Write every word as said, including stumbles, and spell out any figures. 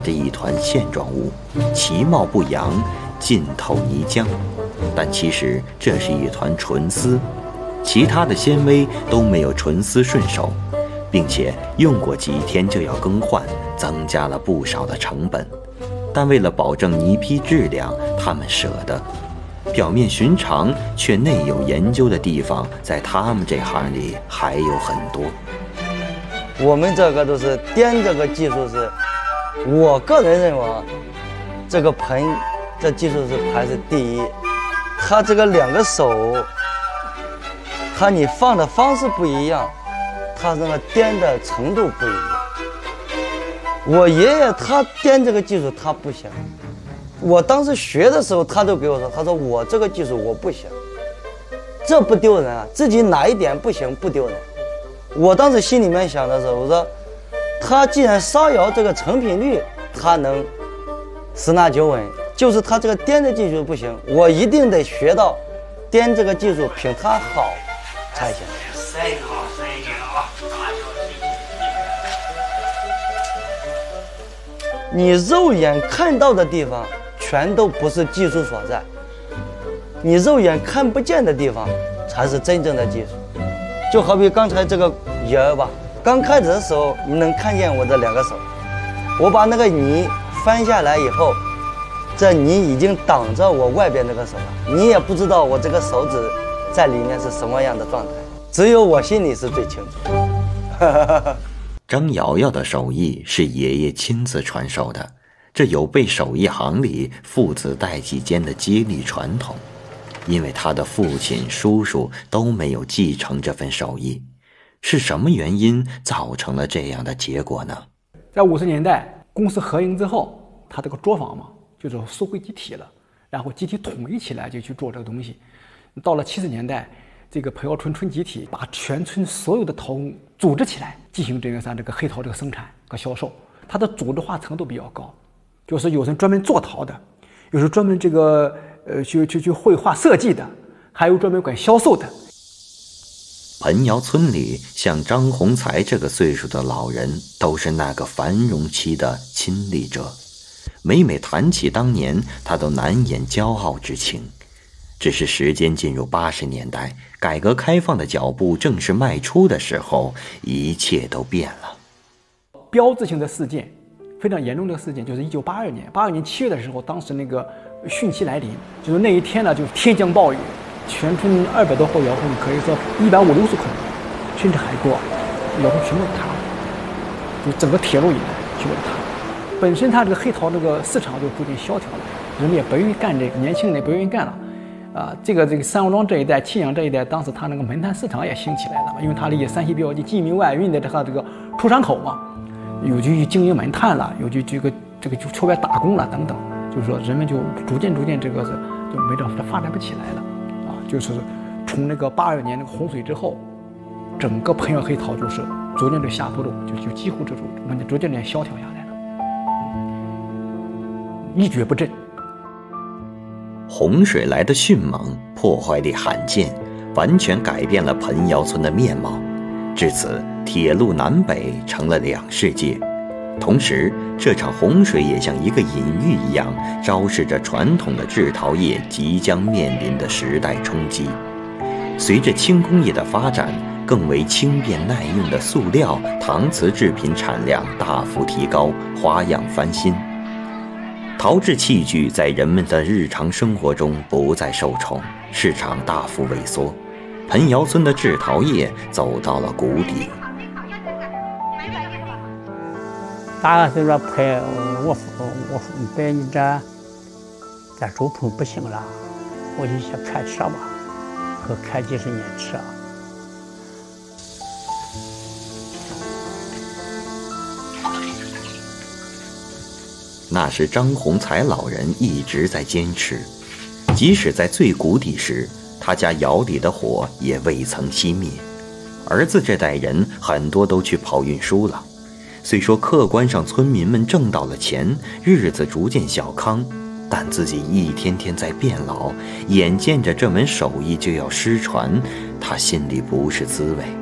这一团线状物，其貌不扬，浸透泥浆，但其实这是一团纯丝，其他的纤维都没有纯丝顺手，并且用过几天就要更换，增加了不少的成本。但为了保证泥坯质量，他们舍得。表面寻常却内有研究的地方，在他们这行里还有很多。 我们这个都是颠这个技术是，我个人认为啊，这个盆这技术是排是第一。它这个两个手，它你放的方式不一样，它那个颠的程度不一样。我爷爷他颠这个技术他不行，我当时学的时候他就给我说，他说我这个技术我不行，这不丢人啊，自己哪一点不行不丢人。我当时心里面想的时候，我说他既然烧窑这个成品率他能十拿九稳，就是他这个颠的技术不行，我一定得学到颠这个技术比他好才行。你肉眼看到的地方全都不是技术所在，你肉眼看不见的地方才是真正的技术。就好比刚才这个泥儿吧，刚开始的时候你能看见我的两个手，我把那个泥翻下来以后，这泥已经挡着我外边这个手了，你也不知道我这个手指在里面是什么样的状态，只有我心里是最清楚。 张瑶瑶的手艺是爷爷亲自传授的，这有悖手艺行里父子代际间的接力传统，因为他的父亲、叔叔都没有继承这份手艺。是什么原因造成了这样的结果呢？ 在五十年代公司合营之后，他这个作坊嘛，就是收归集体了，然后集体统一起来就去做这个东西。到了七十年代，这个裴窑村村集体把全村所有的陶工组织起来，进行这个咱这个黑陶这个生产和销售。它的组织化程度比较高，就是有人专门做陶的，有时专门这个呃去去去绘画设计的，还有专门管销售的。 盆窑村里像张宏才这个岁数的老人，都是那个繁荣期的亲历者。每每谈起当年，他都难掩骄傲之情。只是时间进入八十年代，改革开放的脚步正式迈出的时候，一切都变了。 标志性的事件，非常严重的事件，就是一九八二年，八二年七月的时候，当时那个汛期来临，就是那一天呢，就天降暴雨，全村二百多户窑户可以说一百五六十口，甚至还多，窑户全部塌了，就整个铁路以来全部塌了。本身它这个黑陶这个市场就逐渐萧条了，人们也不愿意干这个，年轻人也不愿意干了。啊，这个这个三王庄这一带、沁阳这一带，当时它那个门摊市场也兴起来了嘛，因为它离山西比较近，晋民外运的它这个出山口嘛，有去经营门摊了，有去这个这个就出外打工了等等，就是说人们就逐渐逐渐这个是就没这发展不起来了，啊，就是从那个八二年那个洪水之后，整个盆窑黑陶就是逐渐的下坡路，就就几乎这种问题逐渐的萧条下来了，嗯，一蹶不振。 洪水来的迅猛，破坏力罕见，完全改变了盆窑村的面貌。至此，铁路南北成了两世界。同时，这场洪水也像一个隐喻一样，昭示着传统的制陶业即将面临的时代冲击。随着轻工业的发展，更为轻便耐用的塑料、搪瓷制品产量大幅提高，花样翻新。陶制器具在人们的日常生活中不再受宠，市场大幅萎缩，盆窑村的制陶业走到了谷底。 大概是说拍我我摆你这这周棚不行了，我就想看车吧，可看几十年车。 那是张宏才老人一直在坚持，即使在最谷底时，他家窑里的火也未曾熄灭。儿子这代人很多都去跑运输了，虽说客观上村民们挣到了钱，日子逐渐小康，但自己一天天在变老，眼见着这门手艺就要失传，他心里不是滋味。